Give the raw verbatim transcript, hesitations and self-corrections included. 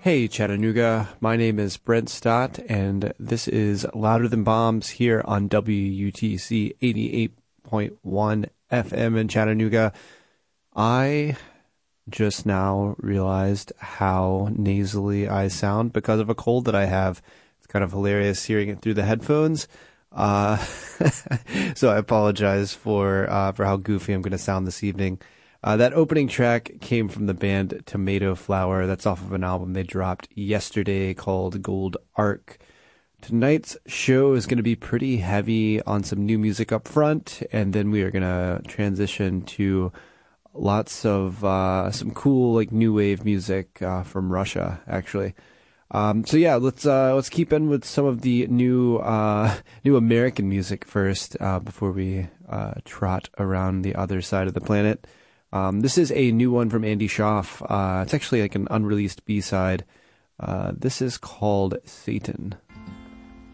Hey Chattanooga, my name is Brent Stott, and this is Louder Than Bombs here on W U T C eighty-eight point one F M in Chattanooga. I just now realized how nasally I sound because of a cold that I have. It's kind of hilarious hearing it through the headphones. Uh, so I apologize for uh, for how goofy I'm going to sound this evening. Uh, that opening track came from the band Tomato Flower. That's off of an album they dropped yesterday called Gold Arc. Tonight's show is going to be pretty heavy on some new music up front, and then we are going to transition to lots of uh, some cool like new wave music uh, from Russia, actually. Um, so yeah, let's uh, let's keep in with some of the new uh, new American music first uh, before we uh, trot around the other side of the planet. Um, this is a new one from Andy Schaaf. Uh, it's actually like an unreleased B-side. Uh, this is called Satan.